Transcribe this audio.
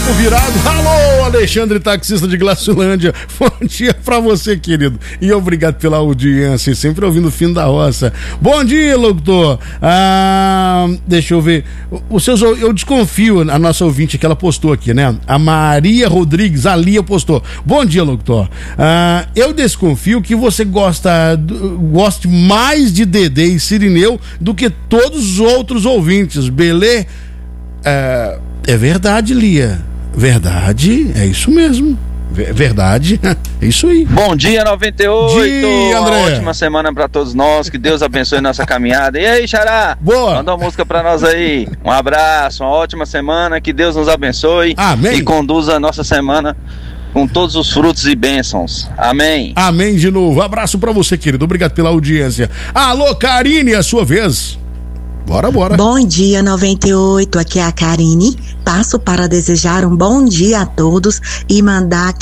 Papo Virado. Alô, Alexandre, taxista de Glaçulândia. Bom dia pra você, querido. E obrigado pela audiência, sempre ouvindo o Fim da Roça. Bom dia, locutor. Deixa eu ver. Eu desconfio, a nossa ouvinte que ela postou aqui, né? A Maria Rodrigues, a Lia postou. Bom dia, locutor. Eu desconfio que você goste mais de Dedê e Cirineu do que todos os outros ouvintes, beleza? É verdade, Lia. Verdade, é isso mesmo. Verdade, é isso aí. Bom dia, 98. Dia, André. Uma ótima semana pra todos nós. Que Deus abençoe nossa caminhada. E aí, Xará? Boa. Manda uma música pra nós aí. Um abraço, uma ótima semana. Que Deus nos abençoe. Amém. E conduza a nossa semana com todos os frutos e bênçãos. Amém. Amém de novo. Abraço pra você, querido. Obrigado pela audiência. Alô, Karine, a sua vez. Bora. Bom dia, 98. Aqui é a Karine. Passo para desejar um bom dia a todos e mandar